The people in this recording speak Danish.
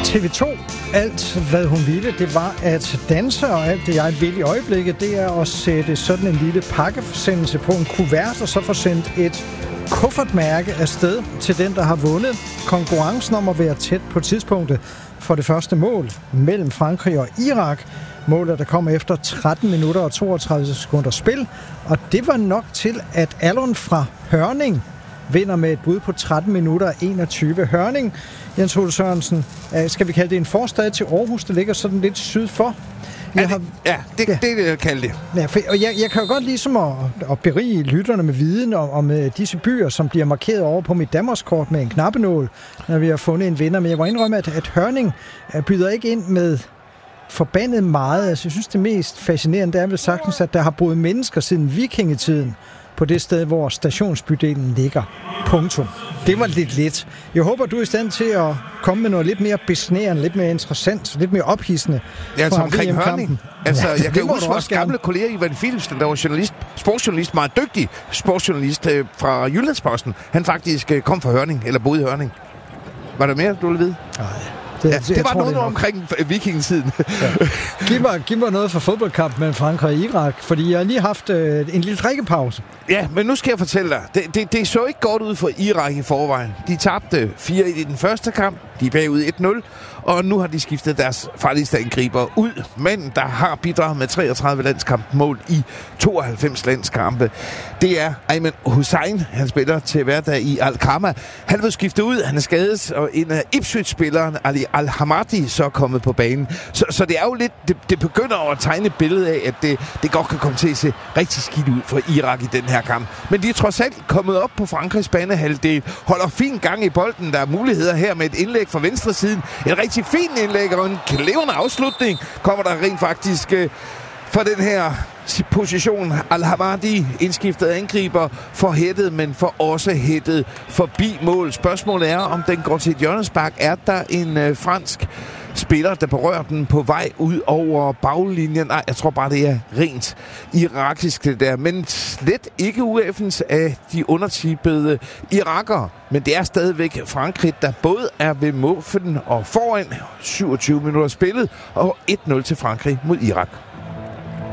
TV2, alt hvad hun ville, det var at danse, og alt det jeg vil i øjeblikket, det er at sætte sådan en lille pakkeforsendelse på en kuvert, og så få sendt et kuffertmærke afsted til den, der har vundet konkurrencen om at være tæt på tidspunktet for det første mål mellem Frankrig og Irak. Målet, der kommer efter 13 minutter og 32 sekunder spil, og det var nok til, at Allon fra Hørning vinder med et bud på 13 minutter og 21. Hørning, Jens Ole Sørensen, skal vi kalde det en forstad til Aarhus, der ligger sådan lidt syd for? Det kalder det. Ja, og jeg kan jo godt ligesom at berige lytterne med viden om disse byer, som bliver markeret over på mit Danmarkskort med en knappenål, når vi har fundet en vinder. Men jeg må indrømme, at Hørning byder ikke ind med forbandet meget. Altså, jeg synes, det mest fascinerende det er vel sagtens, at der har boet mennesker siden vikingetiden på det sted, hvor stationsbydelen ligger. Punktum. Det var lidt let. Jeg håber, du er i stand til at komme med noget lidt mere besnærende, lidt mere interessant, lidt mere ophidsende. Ja, altså omkring Hørning. Altså, ja, jeg kan huske vores gamle kollega Ivan Philipsen, der var sportsjournalist, meget dygtig sportsjournalist fra Jyllandsposten. Han faktisk kom fra Hørning, eller boede i Hørning. Var der mere, du ville vide? Nej. Det var noget omkring vikingetiden. Ja. Giv mig noget for fodboldkamp mellem Frankrig og Irak, fordi jeg har lige haft en lille drikkepause. Ja, men nu skal jeg fortælle dig. Det så ikke godt ud for Irak i forvejen. De tabte 4-1 i den første kamp. De er bagud 1-0. Og nu har de skiftet deres farligste angriber ud. Men der har bidraget med 33 landskampmål i 92 landskampe. Det er Ayman Hussein. Han spiller til hverdag i Al-Khama. Han vil skifte ud. Han er skadet. Og en af Ipswich-spilleren, Ali Al-Hamadi, så er kommet på banen. Så det er jo lidt... Det begynder at tegne et billede af, at det godt kan komme til at se rigtig skidt ud for Irak i den her kamp. Men de er trods alt kommet op på Frankrigs banehalvdel. Holder fin gang i bolden. Der er muligheder her med et indlæg fra venstre siden. Et rigtig fint indlæg og en klevende afslutning kommer der rent faktisk fra den her position. Al-Hamadi, indskiftet angriber, for hættet, men for også hættet forbi mål. Spørgsmålet er, om den går til et hjørnespark. Er der en fransk spiller, der berører den på vej ud over baglinjen? Nej, jeg tror bare, det er rent irakisk det der. Men slet ikke ueffens af de undertippede irakere. Men det er stadigvæk Frankrig, der både er ved målfen og foran 27 minutter spillet, og 1-0 til Frankrig mod Irak.